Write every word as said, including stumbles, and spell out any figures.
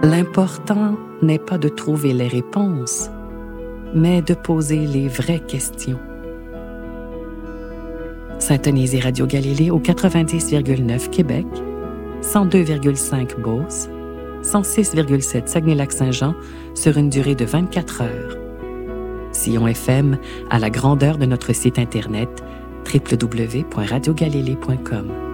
L'important n'est pas de trouver les réponses, mais de poser les vraies questions. Syntonisez Radio Galilée au quatre-vingt-dix virgule neuf Québec, cent deux virgule cinq Beauce, cent six virgule sept Saguenay-Lac-Saint-Jean sur une durée de vingt-quatre heures. Sillon F M à la grandeur de notre site Internet w w w point radio galilée point com.